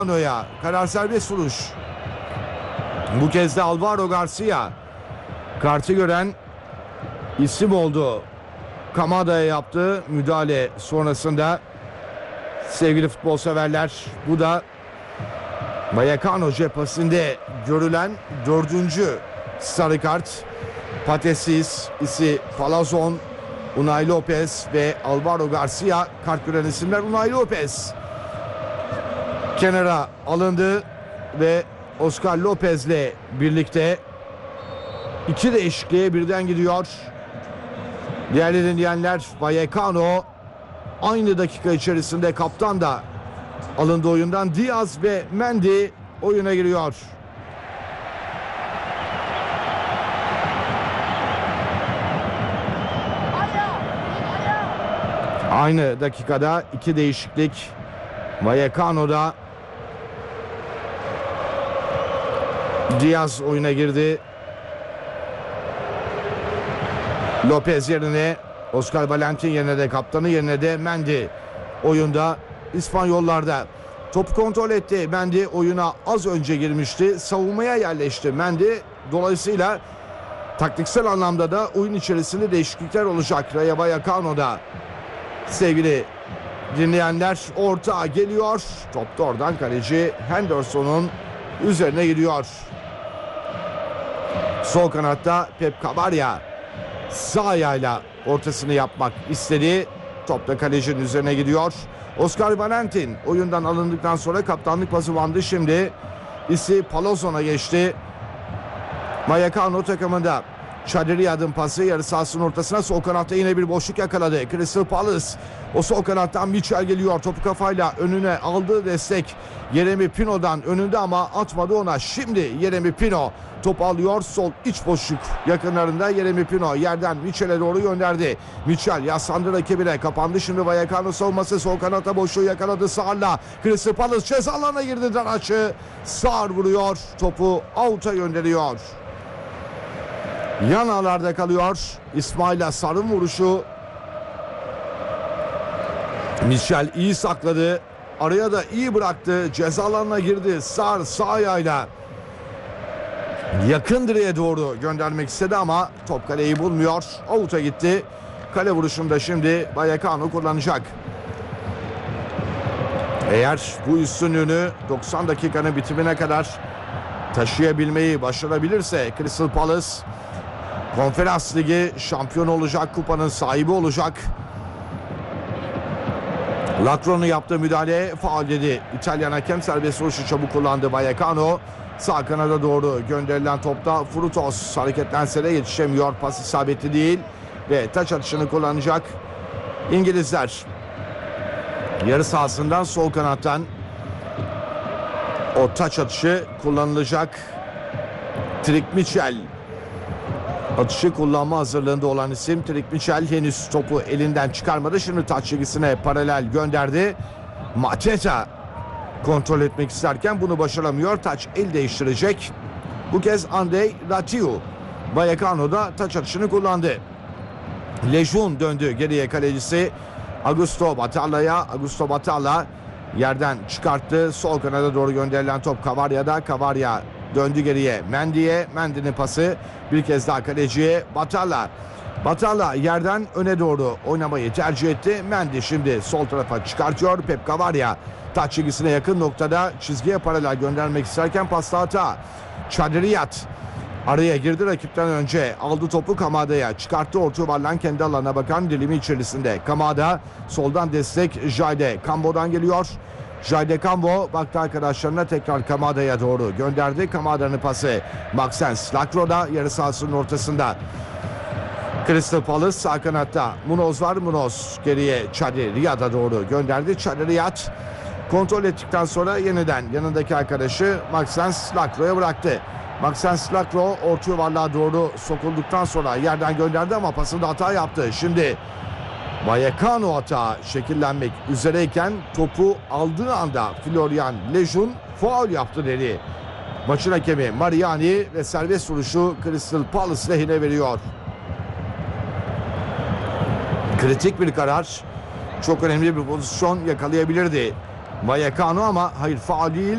Vallecano'ya karar serbest vuruş. Bu kez de Alvaro Garcia kartı gören isim oldu. Kamada'ya yaptığı müdahale sonrasında sevgili futbol severler, bu da Vallecano cephesinde görülen 4. sarı kart. Patesis, isi Palazon, Unai Lopez ve Alvaro Garcia kart gören isimler. Unai Lopez kenara alındı ve Oscar Lopez'le birlikte 2 değişikliğe birden gidiyor. Değerli dinleyenler, Vallecano aynı dakika içerisinde kaptan da alındı oyundan. Diaz ve Mendy oyuna giriyor. Aynı dakikada 2 değişiklik Vallecano'da. Diaz oyuna girdi. Lopez yerine Oscar Valentin, yerine de kaptanı, yerine de Mendy oyunda. İspanyollarda topu kontrol etti. Mendy oyuna az önce girmişti. Savunmaya yerleşti Mendy. Dolayısıyla taktiksel anlamda da oyun içerisinde değişiklikler olacak. Rayo Vallecano'da sevgili dinleyenler, orta geliyor. Top da oradan kaleci Henderson'un üzerine gidiyor. Sol kanatta Pep Cavarria sağ ayağıyla ortasını yapmak istedi. Top da kalecinin üzerine gidiyor. Oscar Valentin oyundan alındıktan sonra kaptanlık pası bandı. Şimdi isi Palazon'a geçti. Vallecano takımında Çadıriyad'ın pası yarı sahasının ortasına, sol kanatta yine bir boşluk yakaladı Crystal Palace. O sol kanattan Mitchell geliyor, topu kafayla önüne aldığı destek Yeremy Pino'dan önünde ama atmadı ona. Şimdi Yeremy Pino top alıyor, sol iç boşluk yakınlarında. Yeremy Pino yerden Mitchell'e doğru gönderdi. Mitchell yaslandı rakibine, kapandı şimdi Vallecano savunması. Sol kanatta boşluğu yakaladı Sağır'la. Crystal Palace ceza alanına girdi, Danaç'ı Sağır vuruyor, topu out'a gönderiyor. Yan ağlarda kalıyor. İsmail Sarı'nın vuruşu. Mitchell iyi sakladı. Araya da iyi bıraktı. Ceza alanına girdi. Sağ ayağıyla yakın direğe doğru göndermek istedi ama top kaleyi bulmuyor. Out'a gitti. Kale vuruşunda şimdi Vallecano kullanacak. Eğer bu üstünlüğünü 90 dakikanın bitimine kadar taşıyabilmeyi başarabilirse Crystal Palace Konferans Ligi şampiyonu olacak, kupanın sahibi olacak. Lacroix'un yaptığı müdahale faul dedi. İtalyan hakem serbest vuruşu çabuk kullandı. Vallecano sağ kanada doğru gönderilen topta Frutos hareketlense de yetişemiyor. Pas isabetli değil ve taç atışını kullanacak İngilizler. Yarı sahasından sol kanattan o taç atışı kullanılacak. Trick Mitchell atışı kullanma hazırlığında olan isim. Trick Mitchell henüz topu elinden çıkarmadı. Şimdi taç çizgisine paralel gönderdi. Mateta kontrol etmek isterken bunu başaramıyor. Taç el değiştirecek. Bu kez Andrei Ratiu. Vallecano'da taç atışını kullandı. Lejeune döndü geriye, kalecisi Augusto Batalla'ya. Augusto Batalla yerden çıkarttı. Sol kanada doğru gönderilen top Cavarria'da. Cavarria döndü geriye Mendy'ye. Mendy'nin pası bir kez daha kaleciye Batalla. Batalla yerden öne doğru oynamayı tercih etti. Mendy şimdi sol tarafa çıkartıyor. Pep Cavarria taç çizgisine yakın noktada çizgiye paralel göndermek isterken pasta hata. Çadıriyat araya girdi, rakipten önce aldı topu, Kamada'ya çıkarttı. Orta yuvarlan kendi alanına bakan dilimi içerisinde. Kamada soldan destek Jayde Cambo'dan geliyor. Jayde Cambo baktı arkadaşlarına, tekrar Kamada'ya doğru gönderdi. Kamada'nın pası Maxence Lacroix'da yarı sahasının ortasında. Crystal Palace sağ kanatta Munoz var. Munoz geriye Çadıriyat'a doğru gönderdi. Çadıriyat kontrol ettikten sonra yeniden yanındaki arkadaşı Maxence Lacroix'a bıraktı. Maxence Lacroix orta yuvarlığa doğru sokulduktan sonra yerden gönderdi ama pasında hata yaptı. Şimdi Vallecano hata şekillenmek üzereyken topu aldığı anda Florian Lejeune faul yaptı dedi maçın hakemi Mariani ve serbest vuruşu Crystal Palace lehine veriyor. Kritik bir karar, çok önemli bir pozisyon yakalayabilirdi Vallecano ama hayır, faul değil.